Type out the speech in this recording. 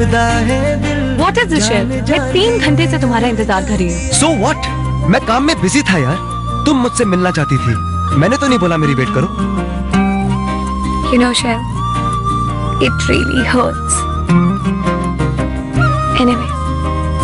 What is this, Shiv? मैं 3 घंटे से तुम्हारा इंतजार कर रही हूँ। So what? मैं काम में बिजी था यार। तुम मुझसे मिलना चाहती थी, मैंने तो नहीं बोला मेरी वेट करो। You know, Shiv, it really hurts. Anyway.